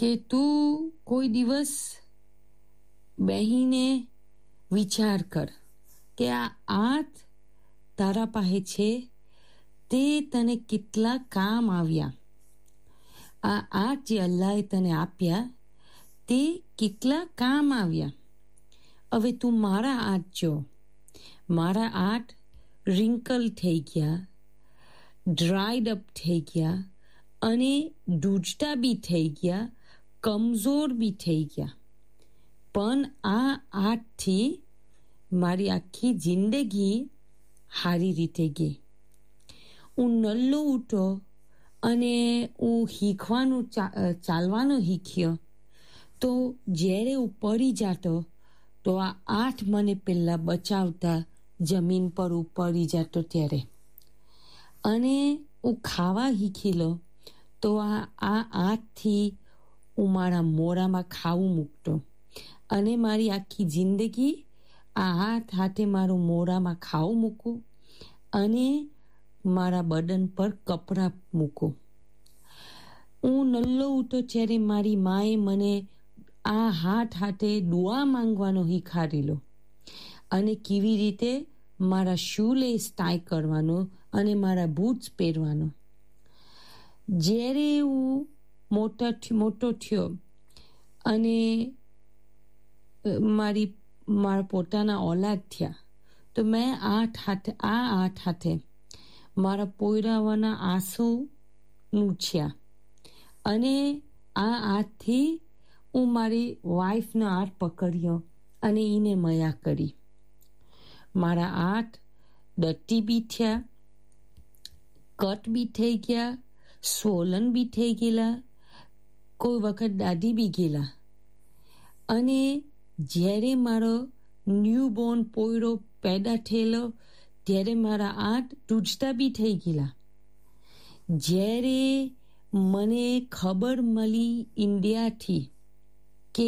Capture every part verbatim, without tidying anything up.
કે તું કોઈ દિવસ બેહીને વિચાર કર કે આ આઠ તારા પાસે છે તે તને કેટલા કામ આવ્યા. આ આઠ જે અલ્લાહે તને આપ્યા તે કેટલા કામ આવ્યા. હવે તું મારા આઠ જો, મારા આઠ રિંકલ થઈ ગયા, ડ્રાઈડ અપ થઈ ગયા અને ડૂજતા બી થઈ ગયા, કમજોર બી થઈ ગયા. પણ આ આઠથી મારી આખી જિંદગી સારી રીતે ગઈ. હું નલ્લો ઉઠો અને હું શીખવાનું ચાલવાનું શીખ્યો તો જ્યારે હું પડી જાતો તો આ આઠ મને પહેલાં બચાવતા જમીન પર હું પડી જાતો ત્યારે. અને હું ખાવા શીખી લો તો આ આ આઠથી હું મારા મોઢામાં ખાવું મૂકતો અને મારી આખી જિંદગી આ હાથ હાથે મારું મોઢામાં ખાવું મૂકું અને મારા બદન પર કપડાં મૂકું. હું નલ્લો ઉઠો ત્યારે મારી માએ મને આ હાથ હાથે દુઆ માંગવાનો શીખવાડેલો અને કેવી રીતે મારા શૂલેસ ટાઈ કરવાનો અને મારા બૂટ્સ પહેરવાનો. જ્યારે હું મોટા મોટો થયો અને મારી મારા પોતાના ઓલાદ થયા તો મેં આઠ હાથે આ આઠ હાથે મારા પોયરાવાના આંસુ લૂછ્યા અને આ હાથથી હું મારી વાઈફનો હાથ પકડ્યો અને એને મયા કરી. મારા હાથ ડટ્ટી બી થયા, કટ બી થઈ ગયા, સોલન બી થઈ ગયેલા, કોઈ વખત દાદી બી ગયેલા. અને જ્યારે મારો ન્યૂબોર્ન પોયરો પેદા થયેલો ત્યારે મારા હાથ તૂટતા બી થઈ ગયેલા. જ્યારે મને ખબર મળી ઇન્ડિયાથી કે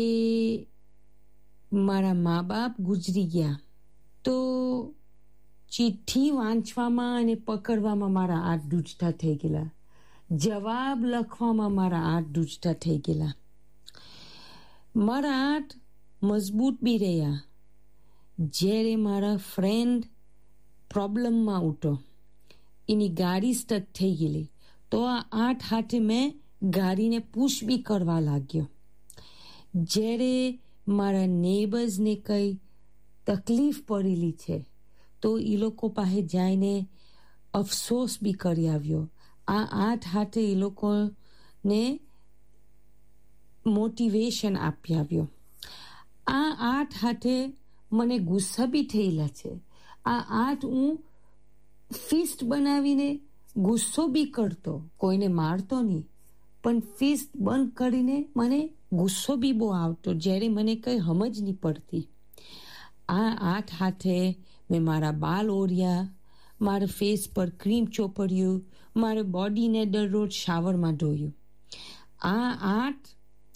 મારા મા બાપ ગુજરી ગયા તો ચિઠ્ઠી વાંચવામાં અને પકડવામાં મારા હાથ દૂજતા થઈ ગયેલા. જવાબ લખવામાં મારા હાથ દૂજતા થઈ ગયેલા. મારા હાથ મજબૂત બી રહ્યા. જ્યારે મારા ફ્રેન્ડ પ્રોબ્લેમમાં ઉઠો, એની ગાડી સ્ટક થઈ ગયેલી તો આ આઠ હાથે મેં ગાડીને પુશ બી કરવા લાગ્યો. જ્યારે મારા નેબર્સને કંઈ તકલીફ પડેલી છે તો એ લોકો પાસે જઈને અફસોસ બી કરી આવ્યો. આ આઠ હાથે એ લોકોને મોટિવેશન આપી આવ્યો. આ આઠ હાથે મને ગુસ્સા બી થયેલા છે. આ આઠ હું ફિસ્ટ બનાવીને ગુસ્સો બી કરતો, કોઈને મારતો નહીં, પણ ફિસ્ટ બંધ કરીને મને ગુસ્સો બી બહુ આવતો જ્યારે મને કંઈ સમજ નહીં પડતી. આ આઠ હાથે મેં મારા બાલ ઓળ્યા, મારા ફેસ પર ક્રીમ ચોપડ્યું, મારા બોડીને દરરોજ શાવરમાં ધોયું. આ આઠ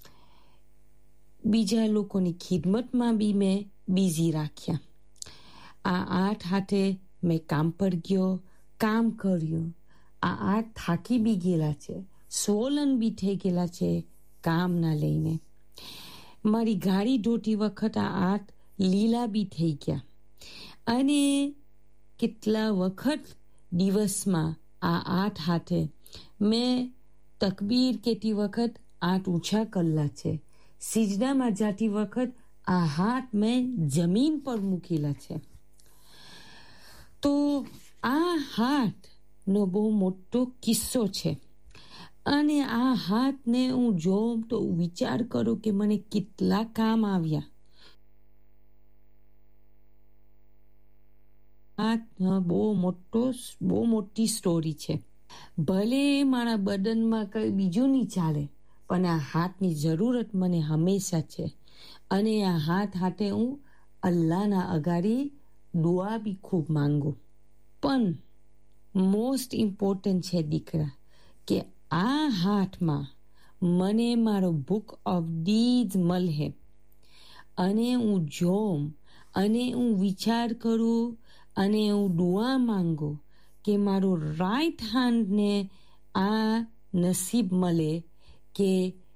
બીજા લોકોની ખિદમતમાં બી મેં બિઝી રાખ્યા. આ આઠ હાથે મેં કામ પર ગયો, કામ કર્યું. આ આઠ થાકી બી ગયેલા છે, સોલન બી થઈ ગયેલા છે કામના લઈને. મારી ગાડી ધોતી વખત આ આઠ લીલા બી થઈ ગયા. અને કેટલા વખત દિવસમાં આ આઠ હાથે મેં તકબીર કહેતી વખત આઠ ઊંચા કરેલા છે. સિજદામાં જાતી વખત આ હાથ મેં જમીન પર મૂકેલા છે. તો આ હાથનો બહુ મોટો કિસ્સો છે. અને આ હાથને હું જોઉં તો વિચાર કરું કે મને કેટલા કામ આવ્યા. હાથનો બહુ મોટો બહુ મોટી સ્ટોરી છે. ભલે મારા બદનમાં કંઈ બીજું નહીં ચાલે પણ આ હાથની જરૂરત મને હંમેશા છે. અને આ હાથ હાથે હું અલ્લાહના અગાડી દુઆ બી ખૂબ માંગુ. પણ મોસ્ટ ઇમ્પોર્ટન્ટ છે દીકરા કે આ હાથમાં મને મારો બુક ઓફ ડીડ્સ મળે અને હું જોઉં અને હું વિચાર કરું અને હું દુઆ માંગુ કે મારો રાઈટ હેન્ડને આ નસીબ મળે કે